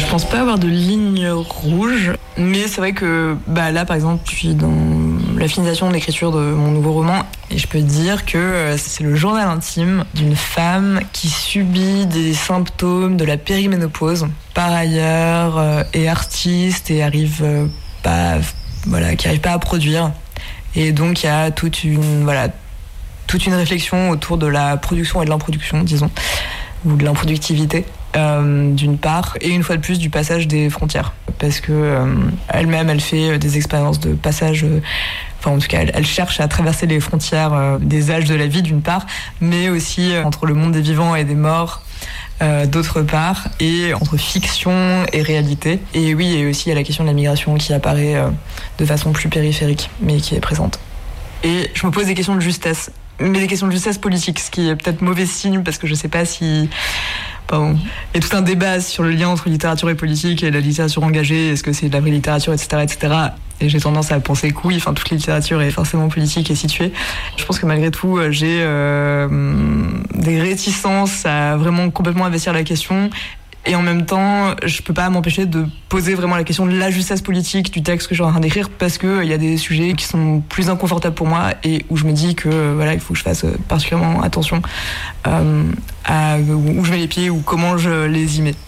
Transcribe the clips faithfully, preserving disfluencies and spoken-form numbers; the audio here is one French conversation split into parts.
Je pense pas avoir de ligne rouge, mais c'est vrai que bah, là, par exemple, je suis dans la finalisation de l'écriture de mon nouveau roman et je peux dire que c'est le journal intime d'une femme qui subit des symptômes de la périménopause, par ailleurs euh, est artiste et arrive euh, pas, voilà, qui arrive pas à produire. Et donc il y a toute une, voilà, toute une réflexion autour de la production et de l'improduction, disons, ou de l'improductivité. Euh, d'une part, et une fois de plus du passage des frontières, parce que euh, elle-même elle fait des expériences de passage, euh, enfin en tout cas elle, elle cherche à traverser les frontières euh, des âges de la vie d'une part, mais aussi euh, entre le monde des vivants et des morts euh, d'autre part, et entre fiction et réalité. Et oui, et aussi il y a la question de la migration qui apparaît euh, de façon plus périphérique, mais qui est présente. Et je me pose des questions de justesse, mais des questions de justesse politique, ce qui est peut-être mauvais signe, parce que je sais pas si... Bon. Il y a tout un débat sur le lien entre littérature et politique et la littérature engagée, est-ce que c'est de la vraie littérature, et cetera, et cetera. Et j'ai tendance à penser que oui, enfin toute littérature est forcément politique et située. Je pense que malgré tout, j'ai euh, des réticences à vraiment complètement investir la question. Et en même temps, je peux pas m'empêcher de poser vraiment la question de la justesse politique du texte que je suis en train d'écrire, parce que il y a des sujets qui sont plus inconfortables pour moi et où je me dis que voilà, il faut que je fasse particulièrement attention euh, à où je mets les pieds ou comment je les y mets.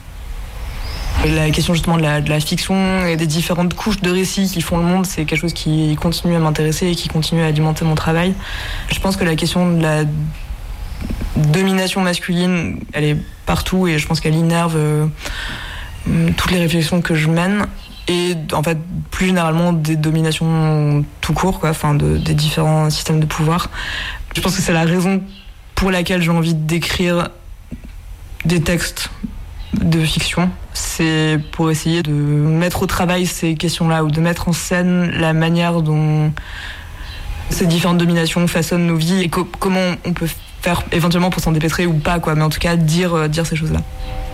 La question justement de la, de la fiction et des différentes couches de récits qui font le monde, c'est quelque chose qui continue à m'intéresser et qui continue à alimenter mon travail. Je pense que la question de la domination masculine, elle est partout et je pense qu'elle innerve euh, toutes les réflexions que je mène, et en fait plus généralement des dominations tout court, quoi, enfin de, des différents systèmes de pouvoir. Je pense que c'est la raison pour laquelle j'ai envie d'écrire des textes de fiction, c'est pour essayer de mettre au travail ces questions-là, ou de mettre en scène la manière dont ces différentes dominations façonnent nos vies et co- comment on peut faire éventuellement pour s'en dépêtrer ou pas, quoi, mais en tout cas dire, euh, dire ces choses-là.